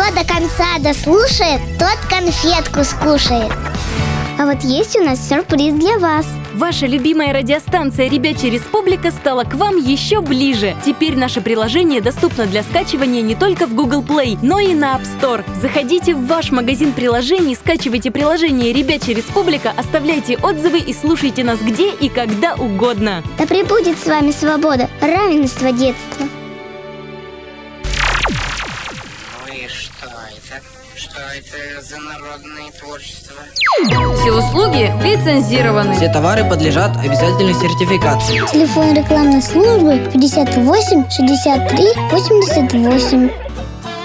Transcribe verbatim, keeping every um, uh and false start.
Кто до конца дослушает, тот конфетку скушает. А вот есть у нас сюрприз для вас. Ваша любимая радиостанция «Ребячья Республика» стала к вам еще ближе. Теперь наше приложение доступно для скачивания не только в Google Play, но и на App Store. Заходите в ваш магазин приложений, скачивайте приложение «Ребячья Республика», оставляйте отзывы и слушайте нас где и когда угодно. Да пребудет с вами свобода, равенство, детства. Ну и что это? Что это за народное творчество? Все услуги лицензированы. Все товары подлежат обязательной сертификации. Телефон рекламной службы пятьдесят восемь шестьдесят три восемьдесят восемь.